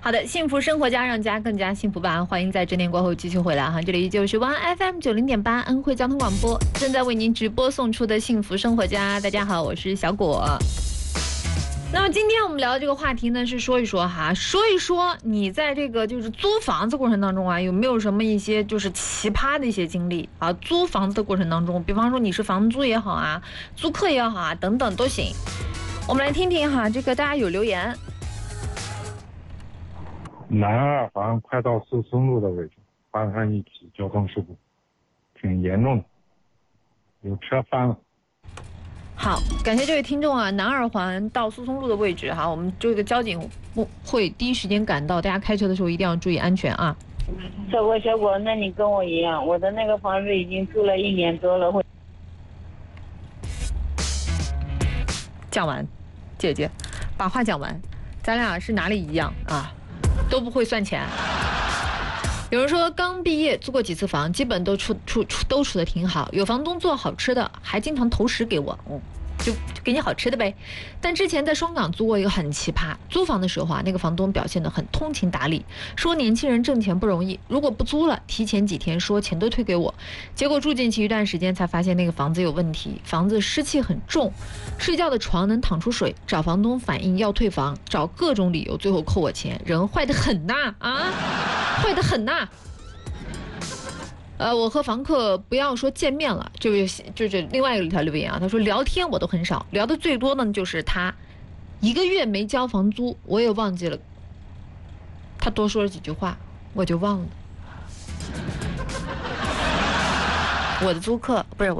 好的，幸福生活家让家更加幸福吧！欢迎在整点过后继续回来哈，这里依旧是湾 FM 90.8恩惠交通广播，正在为您直播送出的幸福生活家。大家好，我是小果。那么今天我们聊的这个话题呢，是说一说你在这个就是租房子过程当中啊，有没有什么一些就是奇葩的一些经历啊？租房子的过程当中，比方说你是房租也好啊，租客也好啊，等等都行。我们来听听哈，这个大家有留言。 南二环快到苏松路的位置发生一起交通事故，挺严重的，有车翻了。 好，感谢这位听众啊，南二环到苏松路的位置哈，我们这个交警会第一时间赶到，大家开车的时候一定要注意安全啊。 小果，那你跟我一样，我的那个房子已经住了1年多了。 讲完，姐姐，把话讲完，咱俩是哪里一样啊？都不会算钱。有人说刚毕业租过几次房，基本都处得挺好，有房东做好吃的，还经常投食给我，就给你好吃的呗。但之前在双港租过一个很奇葩，租房的时候啊，那个房东表现得很通情达理，说年轻人挣钱不容易，如果不租了，提前几天说钱都退给我。结果住进去一段时间，才发现那个房子有问题，房子湿气很重，睡觉的床能淌出水，找房东反映要退房，找各种理由，最后扣我钱，人坏得很呐坏得很呐。我和房客不要说见面了，就是另外一条留言啊，他说聊天我都很少，聊的最多呢就是他1个月没交房租，我也忘记了他多说了几句话，我就忘了。我的租客不是我。